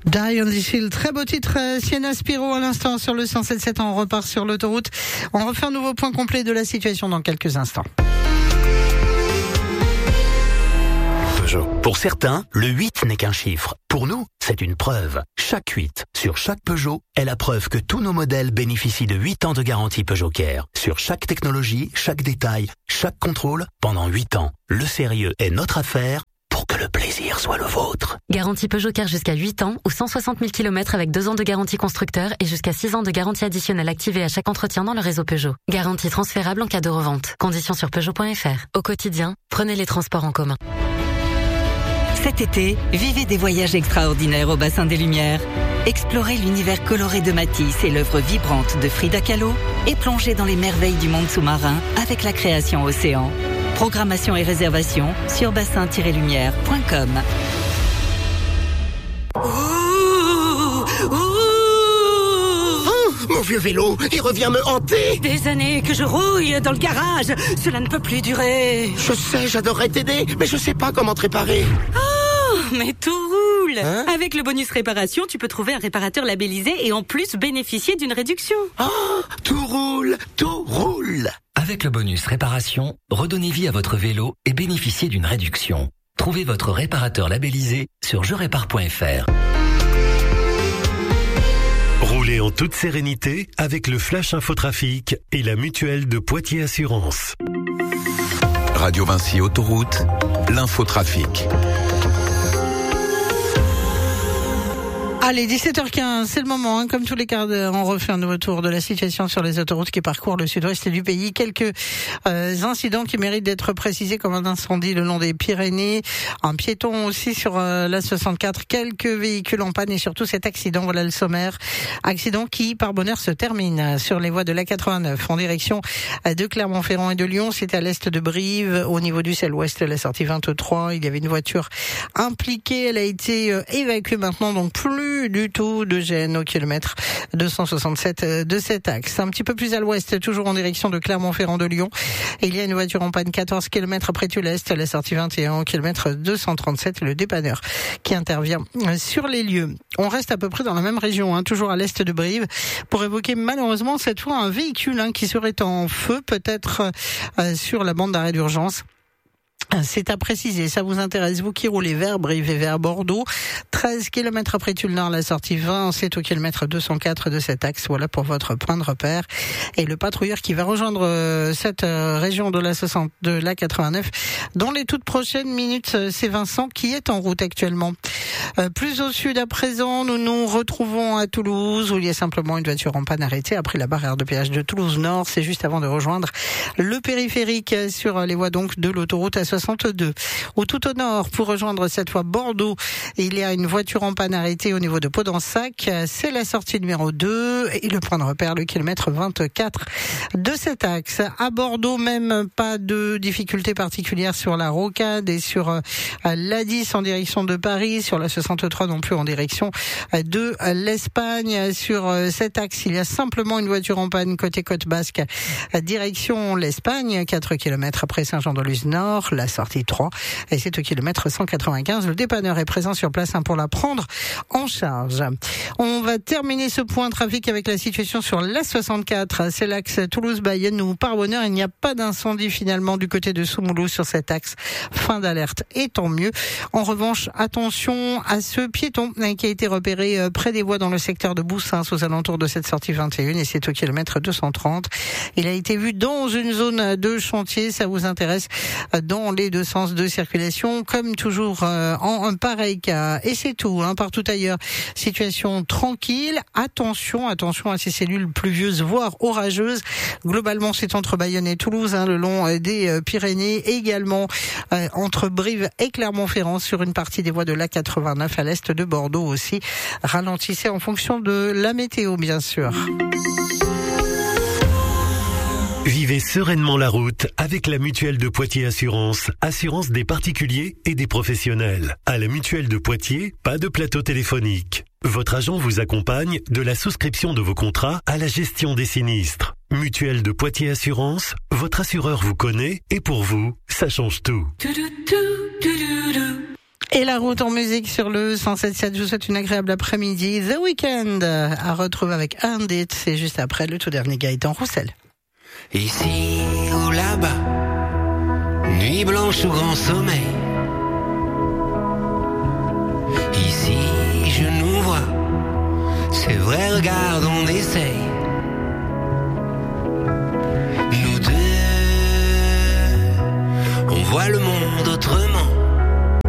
Die on the Hill, très beau titre, Sienna Spiro à l'instant sur le 107.7, on repart sur l'autoroute. On refait un nouveau point complet de la situation dans quelques instants. Peugeot. Pour certains, le 8 n'est qu'un chiffre. Pour nous, c'est une preuve. Chaque 8 sur chaque Peugeot est la preuve que tous nos modèles bénéficient de 8 ans de garantie Peugeot Care. Sur chaque technologie, chaque détail, chaque contrôle, pendant 8 ans. Le sérieux est notre affaire pour que le plaisir soit le vôtre. Garantie Peugeot Care jusqu'à 8 ans ou 160 000 km avec 2 ans de garantie constructeur et jusqu'à 6 ans de garantie additionnelle activée à chaque entretien dans le réseau Peugeot. Garantie transférable en cas de revente. Conditions sur Peugeot.fr. Au quotidien, prenez les transports en commun. Cet été, vivez des voyages extraordinaires au bassin des Lumières. Explorez l'univers coloré de Matisse et l'œuvre vibrante de Frida Kahlo et plongez dans les merveilles du monde sous-marin avec la création Océan. Programmation et réservation sur bassin-lumière.com. Mon vieux vélo, il revient me hanter. Des années que je rouille dans le garage. Cela ne peut plus durer. Je sais, j'adorerais t'aider, mais je sais pas comment te réparer. Oh, mais tout roule. Hein? Avec le bonus réparation, tu peux trouver un réparateur labellisé et en plus bénéficier d'une réduction. Oh, tout roule, tout roule. Avec le bonus réparation, redonnez vie à votre vélo et bénéficiez d'une réduction. Trouvez votre réparateur labellisé sur jerépare.fr. Roulez en toute sérénité avec le Flash Infotrafic et la mutuelle de Poitiers Assurance. Radio Vinci Autoroute, l'infotrafic. Allez, 17h15, c'est le moment, comme tous les quarts d'heure, on refait un nouveau tour de la situation sur les autoroutes qui parcourent le sud-ouest du pays. Quelques incidents qui méritent d'être précisés, comme un incendie le long des Pyrénées, un piéton aussi sur la 64, quelques véhicules en panne et surtout cet accident, voilà le sommaire. Accident qui, par bonheur, se termine sur les voies de la 89 en direction de Clermont-Ferrand et de Lyon. C'était à l'est de Brive, au niveau du Celle-Ouest, la sortie 23. Il y avait une voiture impliquée, elle a été évacuée maintenant, donc plus du tout de gêne au kilomètre 267 de cet axe. Un petit peu plus à l'ouest, toujours en direction de Clermont-Ferrand de Lyon. Et il y a une voiture en panne 14 km après Tulle-Est, la sortie 21 au kilomètre 237, le dépanneur qui intervient sur les lieux. On reste à peu près dans la même région, toujours à l'est de Brive, pour évoquer malheureusement cette fois un véhicule qui serait en feu, peut-être sur la bande d'arrêt d'urgence. C'est à préciser, ça vous intéresse, vous qui roulez vers Brive et vers Bordeaux, 13 km après Tulle-Nord, la sortie 20, c'est au kilomètre 204 de cet axe, voilà pour votre point de repère. Et le patrouilleur qui va rejoindre cette région de la 89 dans les toutes prochaines minutes, c'est Vincent qui est en route actuellement. Plus au sud à présent, nous nous retrouvons à Toulouse où il y a simplement une voiture en panne arrêtée après la barrière de péage de Toulouse-Nord, c'est juste avant de rejoindre le périphérique sur les voies donc de l'autoroute à 62. Ou tout au nord, pour rejoindre cette fois Bordeaux, il y a une voiture en panne arrêtée au niveau de Podensac. C'est la sortie numéro 2 et le point de repère, le kilomètre 24 de cet axe. À Bordeaux, même pas de difficultés particulières sur la Rocade et sur la 10 en direction de Paris, sur la 63 non plus en direction de l'Espagne. Sur cet axe, il y a simplement une voiture en panne côté Côte Basque, direction l'Espagne, 4 km après Saint-Jean-de-Luz-Nord, la sortie 3, et c'est au kilomètre 195. Le dépanneur est présent sur place pour la prendre en charge. On va terminer ce point trafic avec la situation sur la 64. C'est l'axe Toulouse-Bayonne où, par bonheur, il n'y a pas d'incendie finalement du côté de Soumoulouz sur cet axe. Fin d'alerte, et tant mieux. En revanche, attention à ce piéton qui a été repéré près des voies dans le secteur de Boussins aux alentours de cette sortie 21 et c'est au kilomètre 230. Il a été vu dans une zone de chantier, ça vous intéresse, dans les deux sens de circulation, comme toujours en un pareil cas. Et c'est tout, partout ailleurs. Situation tranquille. Attention à ces cellules pluvieuses, voire orageuses. Globalement, c'est entre Bayonne et Toulouse, le long des Pyrénées, et également entre Brive et Clermont-Ferrand sur une partie des voies de l'A89 à l'est de Bordeaux aussi. Ralentissez en fonction de la météo, bien sûr. Vivez sereinement la route avec la mutuelle de Poitiers Assurance. Assurance des particuliers et des professionnels. À la mutuelle de Poitiers, pas de plateau téléphonique. Votre agent vous accompagne de la souscription de vos contrats à la gestion des sinistres. Mutuelle de Poitiers Assurance, votre assureur vous connaît et pour vous, ça change tout. Et la route en musique sur le 107.7. Je vous souhaite une agréable après-midi. The Weeknd à retrouver avec un It. C'est juste après le tout dernier Gaëtan Roussel. Ici ou là-bas, nuit blanche ou grand sommeil. Ici je nous vois, c'est vrai, regarde, on essaye. Nous deux, on voit le monde autrement.